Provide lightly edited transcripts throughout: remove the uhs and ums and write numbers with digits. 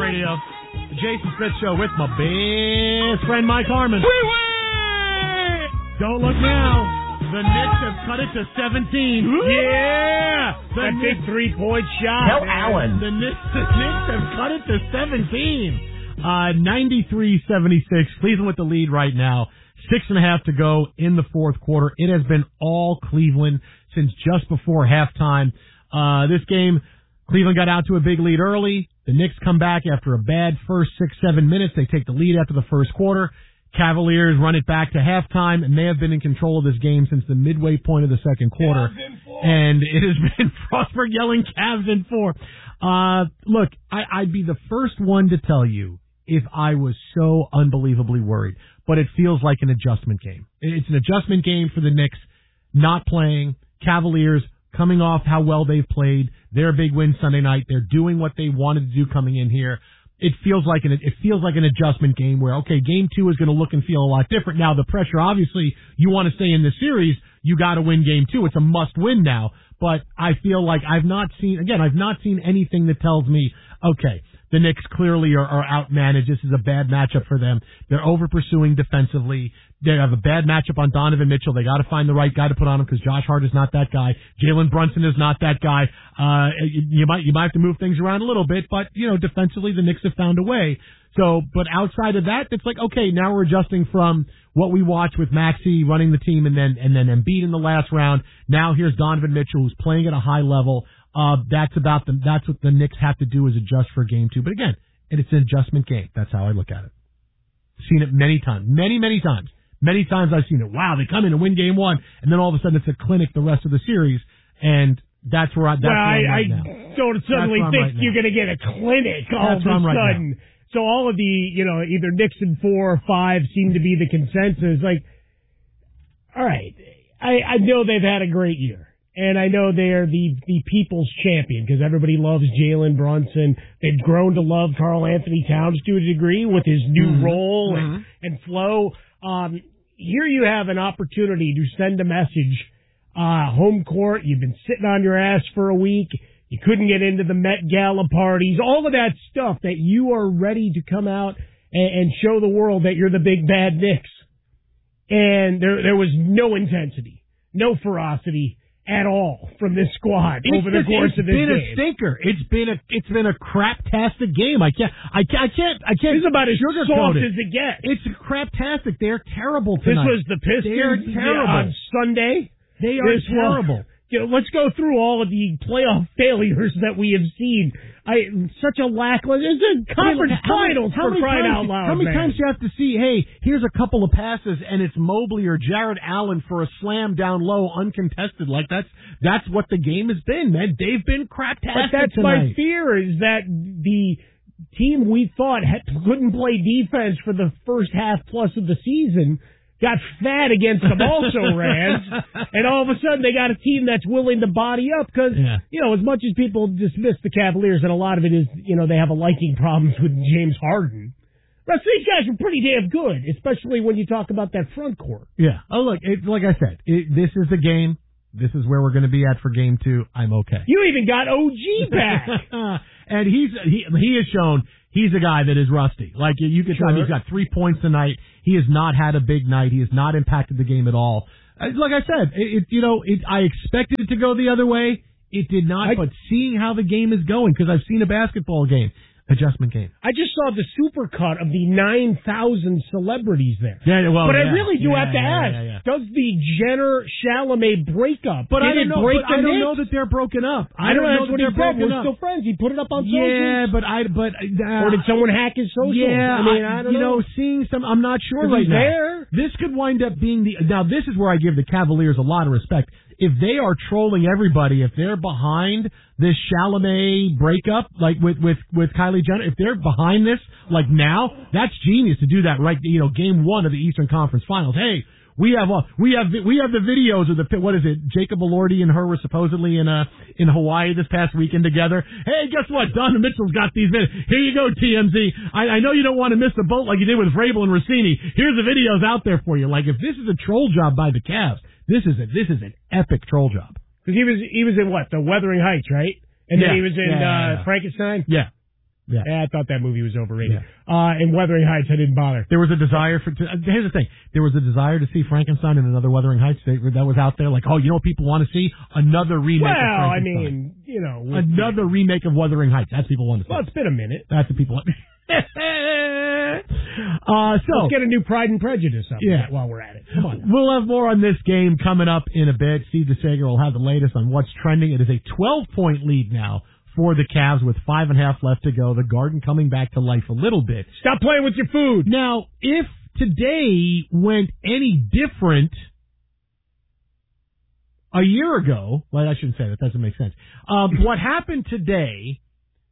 Radio. The Jason Smith Show with my best friend Mike Harmon. Don't look now. The Knicks have cut it to 17. Yeah! That big three-point shot. Tell Allen. The Knicks have cut it to 17. 93-76. Cleveland with the lead right now. 6.5 to go in the fourth quarter. It has been all Cleveland since just before halftime. This game, Cleveland got out to a big lead early. The Knicks come back after a bad first 6-7 minutes. They take the lead after the first quarter. Cavaliers run it back to halftime, and they have been in control of this game since the midway point of the second quarter. And it has been Frostberg yelling Cavs in 4. Look, I'd be the first one to tell you if I was so unbelievably worried. But it feels like an adjustment game. It's an adjustment game for the Knicks not playing. Cavaliers coming off how well they've played. Their big win Sunday night. They're doing what they wanted to do coming in here. It feels like an adjustment game where, okay, game 2 is going to look and feel a lot different. Now, the pressure, obviously, you want to stay in the series, you got to win game 2. It's a must win now. But I feel like I've not seen anything that tells me, okay, the Knicks clearly are outmanaged. This is a bad matchup for them. They're over-pursuing defensively. They have a bad matchup on Donovan Mitchell. They got to find the right guy to put on him because Josh Hart is not that guy. Jalen Brunson is not that guy. You might have to move things around a little bit, but defensively the Knicks have found a way. So, but outside of that, it's like, okay, now we're adjusting from what we watched with Maxey running the team and then Embiid in the last round. Now here's Donovan Mitchell who's playing at a high level. That's what the Knicks have to do is adjust for game 2. But again, it's an adjustment game. That's how I look at it. Seen it many times. Many times. Many times I've seen it. Wow, they come in and win game 1, and then all of a sudden it's a clinic the rest of the series, and that's where I'm right now. Don't suddenly think you're going to get a clinic all of a sudden. So all of the, either Knicks in 4 or 5 seem to be the consensus. Like, all right, I know they've had a great year. And I know they are the people's champion because everybody loves Jalen Brunson. They've grown to love Karl Anthony Towns to a degree with his new role and flow. Here you have an opportunity to send a message. Home court, you've been sitting on your ass for a week. You couldn't get into the Met Gala parties. All of that stuff that you are ready to come out and show the world that you're the big bad Knicks. And there was no intensity, no ferocity at all from this squad over the course of this game. It's been a stinker. It's been a craptastic game. I can't. This is about as soft as it gets. It's craptastic. They're terrible tonight. This was the Pistons. They're terrible On Sunday. They are terrible. Let's go through all of the playoff failures that we have seen. Such a lackluster. It's a conference finals for crying out loud. How many times do you have to see, hey, here's a couple of passes and it's Mobley or Jared Allen for a slam down low, uncontested. Like that's what the game has been, man. They've been craptastic But that's tonight. my fear is that the team we thought couldn't play defense for the first half plus of the season got fat against them also, Rams. And all of a sudden they got a team that's willing to body up because, as much as people dismiss the Cavaliers, and a lot of it is, they have a liking problems with James Harden. The rest of these guys are pretty damn good, especially when you talk about that front court. Yeah. Oh, look, like I said, this is the game. This is where we're going to be at for game 2. I'm okay. You even got OG back. And he has shown he's a guy that is rusty. Like you can tell, he's got 3 points tonight. He has not had a big night. He has not impacted the game at all. Like I said, I expected it to go the other way. It did not. But seeing how the game is going, because I've seen a basketball game. Adjustment game. I just saw the supercut of the 9,000 celebrities there. Yeah, well, but I really do have to ask, does the Jenner-Chalamet breakup, I don't know that they're broken up. I don't know that they're broken up. We're still friends. He put it up on social. Yeah, or did someone hack his social? Yeah, I don't know. Seeing some, I'm not sure right now. This could wind up being now this is where I give the Cavaliers a lot of respect. If they are trolling everybody, if they're behind this Chalamet breakup, like with Kylie Jenner, if they're behind this, like now, that's genius to do that, right? Game 1 of the Eastern Conference Finals. Hey, we have the videos of what is it? Jacob Elordi and her were supposedly in Hawaii this past weekend together. Hey, guess what? Donovan Mitchell's got these videos. Here you go, TMZ. I know you don't want to miss the boat like you did with Vrabel and Rossini. Here's the videos out there for you. Like if this is a troll job by the Cavs. This is an epic troll job. Because he was in what? The Wuthering Heights, right? And then he was in Frankenstein? Yeah. Yeah. I thought that movie was overrated. Yeah. And Wuthering Heights, I didn't bother. There was a desire here's the thing. There was a desire to see Frankenstein in another Wuthering Heights that was out there. Like, oh, you know what people want to see? Another remake of Frankenstein. Another remake of Wuthering Heights. That's what people want to see. Well, it's been a minute. That's what people want. Let's get a new Pride and Prejudice up while we're at it. Come on. We'll have more on this game coming up in a bit. Steve DeSager will have the latest on what's trending. It is a 12-point lead now for the Cavs with 5.5 left to go. The Garden coming back to life a little bit. Stop playing with your food. Now, if today went any different a year ago, well, I shouldn't say that. Doesn't make sense. What happened today,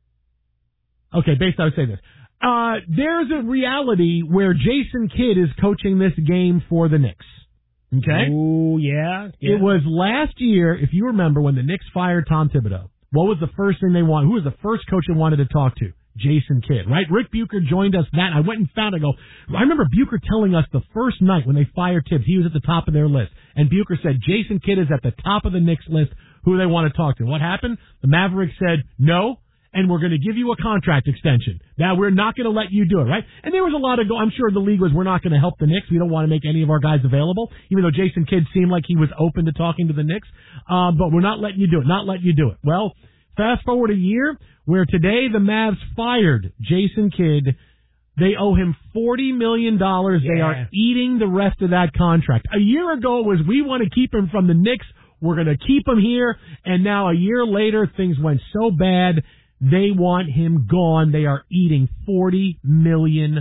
okay, basically I would say this. There's a reality where Jason Kidd is coaching this game for the Knicks. Okay? Oh, yeah. It was last year, if you remember, when the Knicks fired Tom Thibodeau. What was the first thing they wanted? Who was the first coach they wanted to talk to? Jason Kidd, right? Rick Bucher joined us. I went and found it. I remember Bucher telling us the first night when they fired Tibbs, he was at the top of their list. And Bucher said, Jason Kidd is at the top of the Knicks list, who they want to talk to. What happened? The Mavericks said, no, and we're going to give you a contract extension. Now, we're not going to let you do it, right? And there was a lot of I'm sure the league was, we're not going to help the Knicks. We don't want to make any of our guys available, even though Jason Kidd seemed like he was open to talking to the Knicks. But we're not letting you do it. Well, fast forward a year where today the Mavs fired Jason Kidd. They owe him $40 million. Yeah. They are eating the rest of that contract. A year ago was we want to keep him from the Knicks. We're going to keep him here. And now a year later, things went so bad, they want him gone. They are eating $40 million.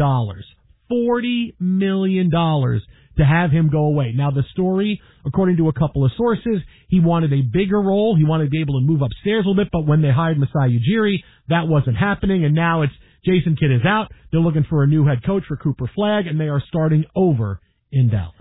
$40 million to have him go away. Now, the story, according to a couple of sources, he wanted a bigger role. He wanted to be able to move upstairs a little bit, but when they hired Masai Ujiri, that wasn't happening, and now it's Jason Kidd is out. They're looking for a new head coach for Cooper Flagg, and they are starting over in Dallas.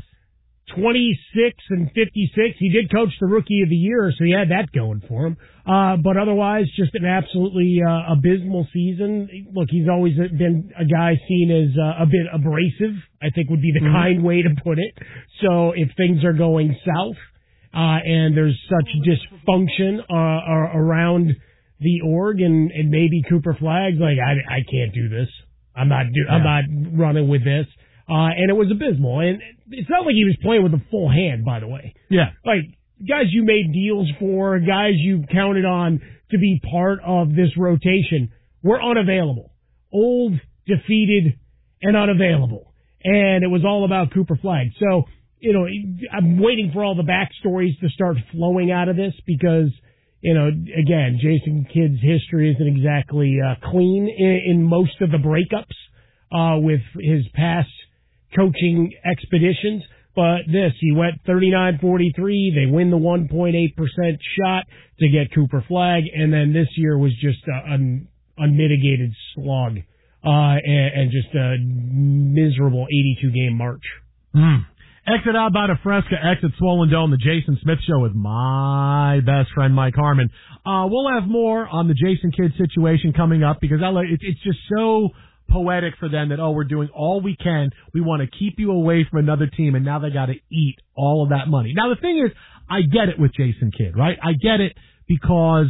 26 and 56. He did coach the Rookie of the Year, so he had that going for him. But otherwise, just an absolutely abysmal season. Look, he's always been a guy seen as a bit abrasive, I think would be the kind way to put it. So if things are going south and there's such dysfunction around the org, and maybe Cooper Flagg's like, I can't do this. I'm not running with this. And it was abysmal. And it's not like he was playing with a full hand, by the way. Yeah. Like, guys you made deals for, guys you counted on to be part of this rotation were unavailable. Old, defeated, and unavailable. And it was all about Cooper Flagg. So, I'm waiting for all the backstories to start flowing out of this because, again, Jason Kidd's history isn't exactly clean in most of the breakups with his past coaching expeditions, but he went 39-43. They win the 1.8% shot to get Cooper Flagg, and then this year was just an unmitigated slog and just a miserable 82-game march. Exit out by Fresca, exit Swollen Dome, the Jason Smith Show with my best friend Mike Harmon. We'll have more on the Jason Kidd situation coming up because it's just so poetic for them that, we're doing all we can. We want to keep you away from another team, and now they got to eat all of that money. Now, the thing is, I get it with Jason Kidd, right? I get it because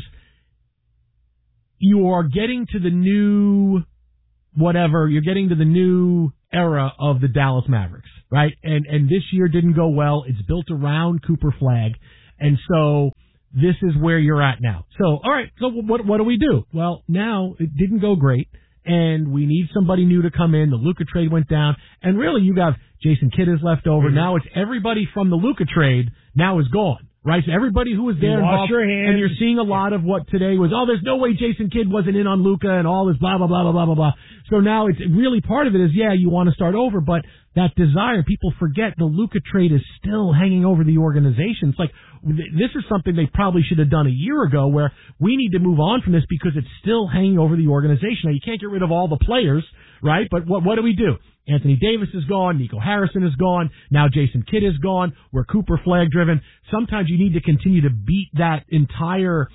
you are getting to the new you're getting to the new era of the Dallas Mavericks, right? And this year didn't go well. It's built around Cooper Flagg, and so this is where you're at now. So, all right, so what do we do? Well, now it didn't go great. And we need somebody new to come in. The Luka trade went down. And really, you got Jason Kidd is left over. Mm-hmm. Now it's everybody from the Luka trade now is gone, right? So everybody who was there involved. And you're seeing a lot of what today was, there's no way Jason Kidd wasn't in on Luka and all this blah, blah, blah, blah, blah, blah, blah. So now it's really part of it is, you want to start over, but that desire, people forget the Luka trade is still hanging over the organization. It's like, this is something they probably should have done a year ago where we need to move on from this because it's still hanging over the organization. Now, you can't get rid of all the players, right? But what do we do? Anthony Davis is gone. Nico Harrison is gone. Now Jason Kidd is gone. We're Cooper Flagg driven. Sometimes you need to continue to beat that entire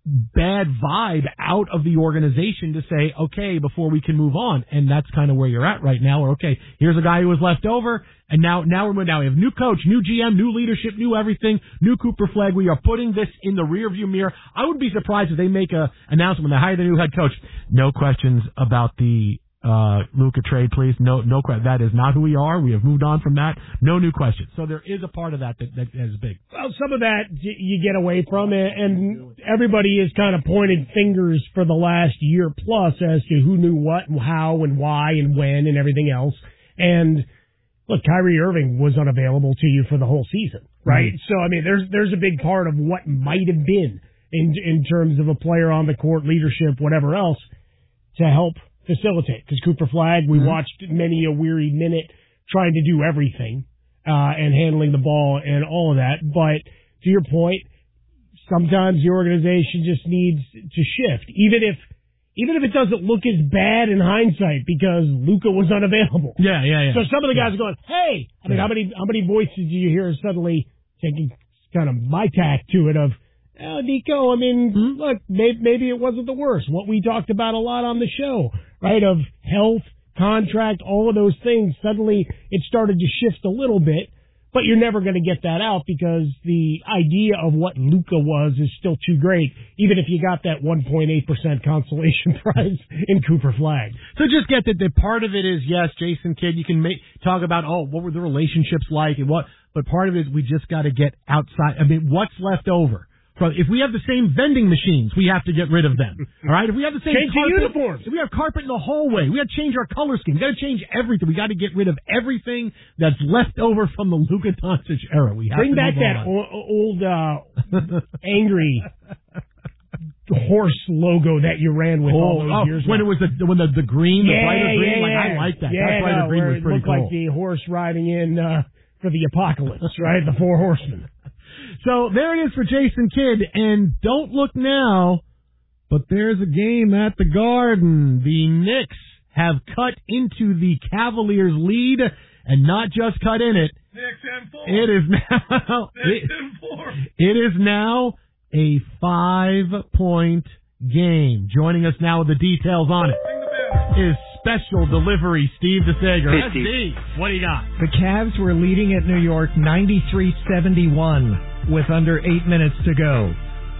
bad vibe out of the organization to say, okay, before we can move on. And that's kind of where you're at right now, where, okay, here's a guy who was left over, and now we have new coach, new GM, new leadership, new everything, new Cooper Flagg. We are putting this in the rearview mirror. I wouldn't be surprised if they make a announcement when they hire the new head coach. No questions about the Luka trade, please. No question. That is not who we are. We have moved on from that. No new questions. So there is a part of that is big. Well, some of that you get away from it, and everybody has kind of pointed fingers for the last year plus as to who knew what and how and why and when and everything else. And look, Kyrie Irving was unavailable to you for the whole season, right? Mm-hmm. So, I mean, there's a big part of what might have been in terms of a player on the court, leadership, whatever else, to help facilitate. Because Cooper Flagg, we watched many a weary minute trying to do everything and handling the ball and all of that. But to your point, sometimes the organization just needs to shift, even if it doesn't look as bad in hindsight because Luka was unavailable. Yeah. So some of the guys are going, hey, I mean, how many voices do you hear suddenly taking kind of my tack to it of, oh, Nico, I mean, look, maybe it wasn't the worst. What we talked about a lot on the show, right, of health, contract, all of those things, suddenly it started to shift a little bit, but you're never going to get that out because the idea of what Luka was is still too great, even if you got that 1.8% consolation prize in Cooper Flagg. So just get that part of it is, yes, Jason Kidd, you can talk about, what were the relationships like and what, but part of it is we just got to get outside. I mean, what's left over? If we have the same vending machines, we have to get rid of them. All right? If we have the same uniforms, if we have carpet in the hallway, we got to change our color scheme. We got to change everything. We got to get rid of everything that's left over from the Luka Doncic era. We have bring to back that old angry horse logo that you ran with all those years when ago. It was when the green, the brighter green. Like, I like that. That brighter green was pretty cool. It looked like the horse riding in for the apocalypse, right? The four horsemen. So there it is for Jason Kidd, and don't look now, but there's a game at the Garden. The Knicks have cut into the Cavaliers' lead, and not just cut in it. Knicks and 4. It is now. Knicks and 4. It is now a 5-point game. Joining us now with the details on it is special delivery Steve DeSager. SD, what do you got? The Cavs were leading at New York 93-71 with under 8 minutes to go.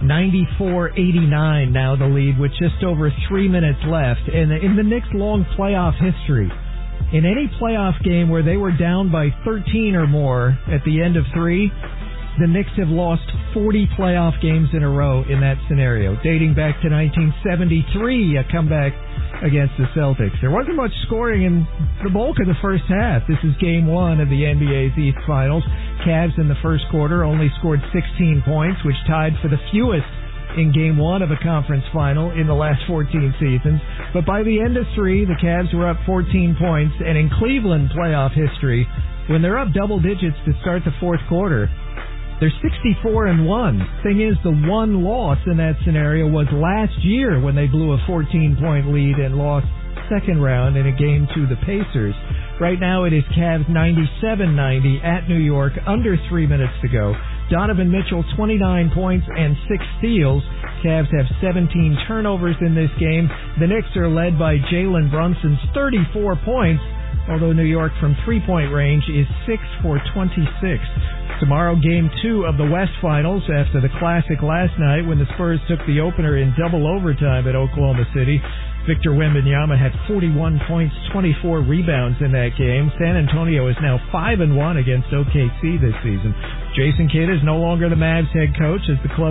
94-89 now the lead with just over 3 minutes left. And in the Knicks' long playoff history, in any playoff game where they were down by 13 or more at the end of 3, the Knicks have lost 40 playoff games in a row in that scenario, dating back to 1973, a comeback against the Celtics. There wasn't much scoring in the bulk of the first half. This is Game 1 of the NBA's East Finals. Cavs in the first quarter only scored 16 points, which tied for the fewest in Game 1 of a conference final in the last 14 seasons. But by the end of 3, the Cavs were up 14 points, and in Cleveland playoff history, when they're up double digits to start the fourth quarter, they're 64-1. Thing is, the one loss in that scenario was last year when they blew a 14-point lead and lost second round in a game to the Pacers. Right now it is Cavs 97-90 at New York, under 3 minutes to go. Donovan Mitchell, 29 points and 6 steals. Cavs have 17 turnovers in this game. The Knicks are led by Jalen Brunson's 34 points, although New York from three-point range is 6 for 26. Tomorrow, Game 2 of the West Finals after the classic last night when the Spurs took the opener in double overtime at Oklahoma City. Victor Wembanyama had 41 points, 24 rebounds in that game. San Antonio is now 5-1 against OKC this season. Jason Kidd is no longer the Mavs head coach as the club